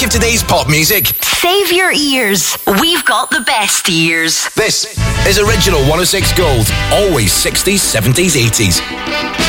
of today's pop music. Save your ears. We've got the best ears. This is Original 106 Gold. Always 60s, 70s, 80s.